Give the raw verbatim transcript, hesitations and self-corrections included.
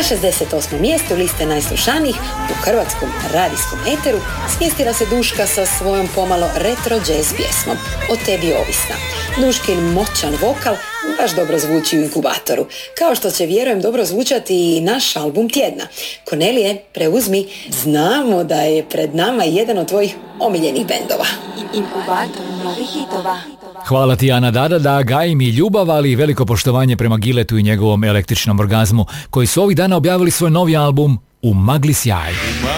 šezdeset osmom mjestu liste najslušanijih u hrvatskom radijskom eteru smjestila se Duška sa svojom pomalo retro jazz pjesmom O tebi ovisna. Duškin moćan vokal baš dobro zvuči u inkubatoru, kao što će, vjerujem, dobro zvučati i naš album tjedna. Kornelije, preuzmi, znamo da je pred nama jedan od tvojih omiljenih bendova. Inkubator novih hitova. Hvala ti, Ana Dada, da gajim i ljubav, ali i veliko poštovanje prema Giletu i njegovom električnom orgazmu, koji su ovih dana objavili svoj novi album U magli sjaj.